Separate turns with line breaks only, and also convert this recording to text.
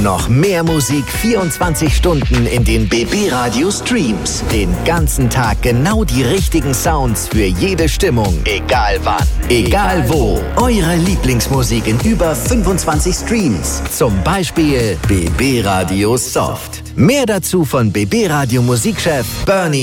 noch mehr Musik 24 Stunden in den BB Radio Streams. Den ganzen Tag genau die richtigen Sounds für jede Stimmung. Egal wann, egal wo. Eure Lieblingsmusik in über 25 Streams. Zum Beispiel BB Radio Soft. Mehr dazu von BB Radio Musikchef Bernie